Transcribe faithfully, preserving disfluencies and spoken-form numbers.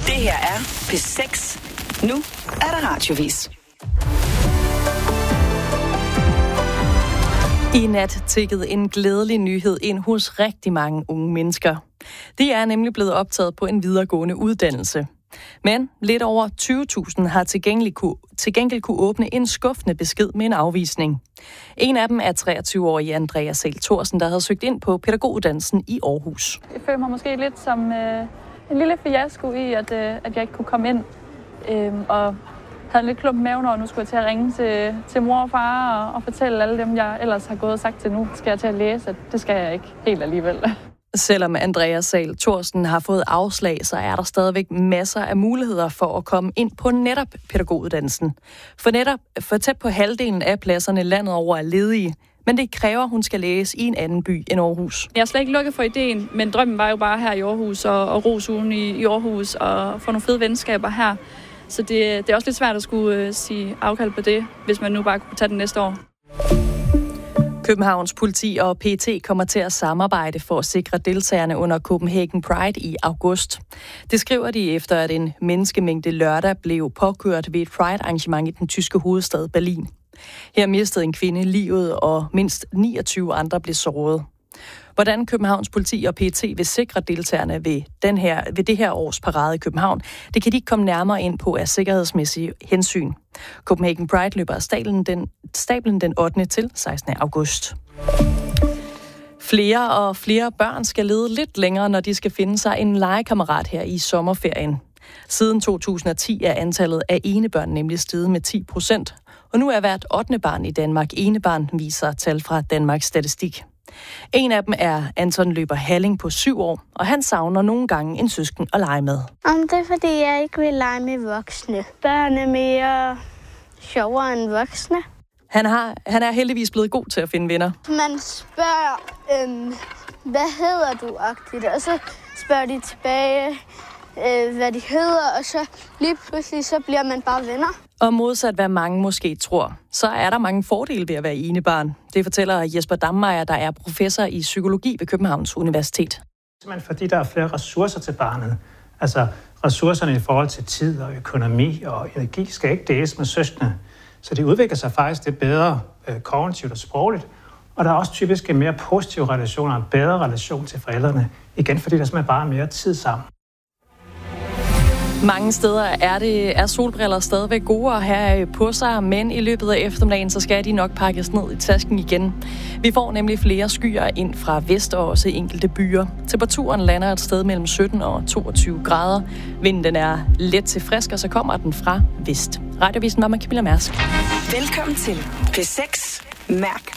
Det her er P seks. Nu er der radiovis. I nat tikkede en glædelig nyhed ind hos rigtig mange unge mennesker. De er nemlig blevet optaget på en videregående uddannelse. Men lidt over tyve tusind har til gengæld, kunne, til gengæld kunne åbne en skuffende besked med en afvisning. En af dem er treogtyve-årige Andrea Sahl Thorsen, der havde søgt ind på pædagoguddannelsen i Aarhus. Jeg føler mig måske lidt som øh, en lille fiasko i, at, øh, at jeg ikke kunne komme ind. Øh, og havde en lidt klump i maven, og nu skulle jeg til at ringe til, til mor og far og, og fortælle alle dem, jeg ellers har gået og sagt til nu, skal jeg til at læse, at det skal jeg ikke helt alligevel. Selvom Andrea Sahl Thorsen har fået afslag, så er der stadigvæk masser af muligheder for at komme ind på netop pædagoguddannelsen. For netop for tæt på halvdelen af pladserne landet over er ledige, men det kræver, at hun skal læse i en anden by end Aarhus. Jeg er slet ikke lukket for ideen, men drømmen var jo bare her i Aarhus og, og rosugen i, i Aarhus og få nogle fede venskaber her. Så det, det er også lidt svært at skulle uh, sige afkald på det, hvis man nu bare kunne tage den næste år. Københavns politi og P E T kommer til at samarbejde for at sikre deltagerne under Copenhagen Pride i august. Det skriver de efter, at en menneskemængde lørdag blev påkørt ved et Pride-arrangement i den tyske hovedstad Berlin. Her mistede en kvinde livet, og mindst niogtyve andre blev såret. Hvordan Københavns politi og P E T vil sikre deltagerne ved, den her, ved det her års parade i København, det kan de ikke komme nærmere ind på af sikkerhedsmæssige hensyn. Copenhagen Pride løber af stablen den, stablen den ottende til sekstende august. Flere og flere børn skal lede lidt længere, når de skal finde sig en legekammerat her i sommerferien. Siden to tusind og ti er antallet af enebørn nemlig steget med ti procent, og nu er hvert ottende barn i Danmark enebarn, viser tal fra Danmarks Statistik. En af dem er Anton Løber Halling på syv år, og han savner nogle gange en søsken at lege med. Om det er, fordi jeg ikke vil lege med voksne. Børn er mere sjovere end voksne. Han, har, han er heldigvis blevet god til at finde venner. Man spørger, øhm, hvad hedder du-agtigt, og så spørger de tilbage, øh, hvad de hedder, og så lige pludselig så bliver man bare venner. Og modsat hvad mange måske tror, så er der mange fordele ved at være enebarn. Det fortæller Jesper Dammeyer, der er professor i psykologi ved Københavns Universitet. Simpelthen fordi der er flere ressourcer til barnet. Altså ressourcerne i forhold til tid og økonomi og energi skal ikke deles med søskende. Så de udvikler sig faktisk det bedre øh, kognitivt og sprogligt. Og der er også typisk en mere positiv relation og en bedre relation til forældrene. Igen fordi der simpelthen bare er mere tid sammen. Mange steder er, det, er solbriller stadigvæk gode at have på sig, men i løbet af eftermiddagen, så skal de nok pakkes ned i tasken igen. Vi får nemlig flere skyer ind fra vest og også enkelte byer. Temperaturen lander et sted mellem sytten og toogtyve grader. Vinden den er let til frisk, og så kommer den fra vest. Radiovisen var med Camilla Mærsk. Velkommen til P seks. Mærk